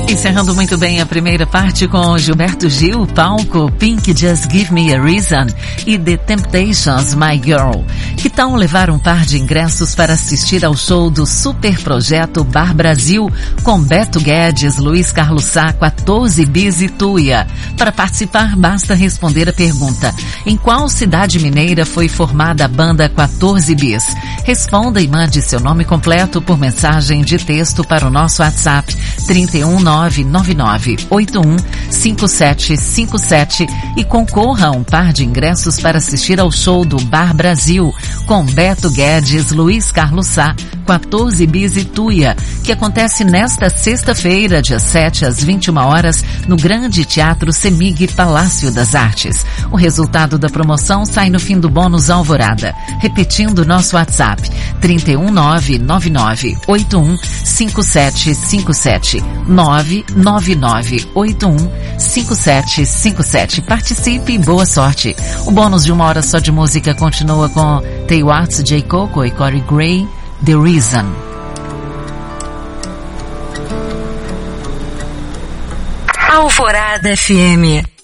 Encerrando muito bem a primeira parte com Gilberto Gil, palco, Pink, Just Give Me a Reason e The Temptations, My Girl. Que tal levar um par de ingressos para assistir ao show do super projeto Bar Brasil com Beto Guedes, Luiz Carlos Sá, 14 Bis e Tuia? Para participar, basta responder a pergunta: em qual cidade mineira foi formada a banda 14 Bis? Responda e mande seu nome completo por mensagem de texto para o nosso WhatsApp 31999815757 e concorra a um par de ingressos para assistir ao show do Bar Brasil com Beto Guedes, Luiz Carlos Sá, 14 Bis e Tuia, que acontece nesta sexta-feira, dia 7 às 21 horas, no Grande Teatro Semig Palácio das Artes. O resultado da promoção sai no fim do bônus Alvorada. Repetindo nosso WhatsApp 31999815757 999815757. Participe e boa sorte. O bônus de 1 hora só de música continua com Tay Watts, J. Coco e Corey Gray, The Reason. Alvorada FM.